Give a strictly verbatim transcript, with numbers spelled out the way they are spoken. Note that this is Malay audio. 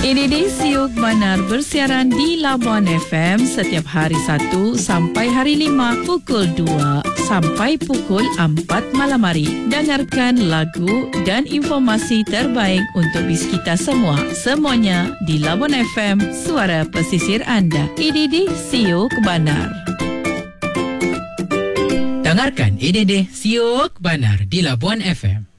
Ini di Siuk Banar bersiaran di Labuan F M setiap hari Sabtu sampai hari lima pukul dua sampai pukul empat malam hari. Dengarkan lagu dan informasi terbaik untuk bis kita semua. Semuanya di Labuan F M, suara pesisir anda. Ini di Siuk Banar. Dengarkan ini di Siuk Banar di Labuan F M.